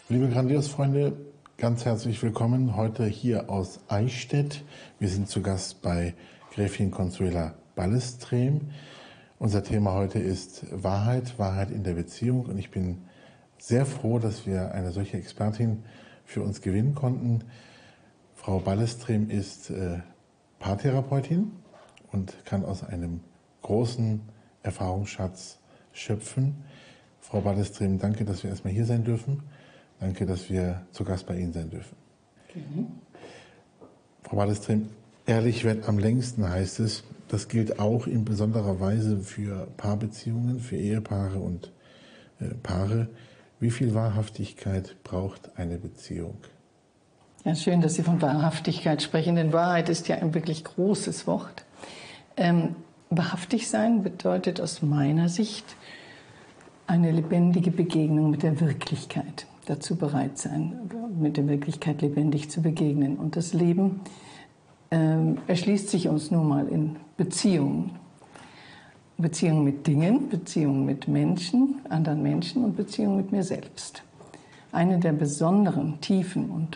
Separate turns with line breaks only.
Liebe Grandios-Freunde, ganz herzlich willkommen heute hier aus Eichstätt. Wir sind zu Gast bei Gräfin Consuela Ballestrem. Unser Thema heute ist Wahrheit, Wahrheit in der Beziehung. Und ich bin sehr froh, dass wir eine solche Expertin für uns gewinnen konnten. Frau Ballestrem ist Paartherapeutin und kann aus einem großen Erfahrungsschatz schöpfen. Frau Ballestrem, danke, dass wir erstmal hier sein dürfen. Danke, dass wir zu Gast bei Ihnen sein dürfen.
Gerne.
Frau Ballestrem, ehrlich wird am längsten, heißt es. Das gilt auch in besonderer Weise für Paarbeziehungen, für Ehepaare und Paare. Wie viel Wahrhaftigkeit braucht eine Beziehung?
Ja, schön, dass Sie von Wahrhaftigkeit sprechen, denn Wahrheit ist ja ein wirklich großes Wort. Wahrhaftig sein bedeutet aus meiner Sicht eine lebendige Begegnung mit der Wirklichkeit. Dazu bereit sein, mit der Wirklichkeit lebendig zu begegnen. Und das Leben erschließt sich uns nun mal in Beziehungen. Beziehungen mit Dingen, Beziehungen mit Menschen, anderen Menschen und Beziehungen mit mir selbst. Eine der besonderen, tiefen und